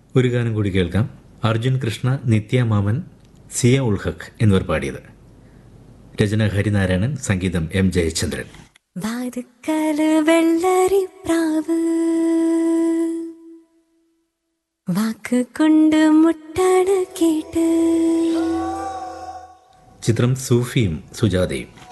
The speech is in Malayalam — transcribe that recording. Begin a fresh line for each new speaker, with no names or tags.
ഒരു ഗാനം കൂടി കേൾക്കാം. അർജുൻ കൃഷ്ണ, നിത്യ മാമൻ, സിയ ഉൾ ഹക്ക് എന്നിവർ പാടിയത്. രചന ഹരിനാരായണൻ, സംഗീതം എം ജയചന്ദ്രൻ.
വാതുക്കല് വെള്ളരിപ്രാവ് വാക്ക് കൊണ്ട് മുട്ടാണ് കേട്ട്.
ചിത്രം സൂഫിയും സുജാതയും.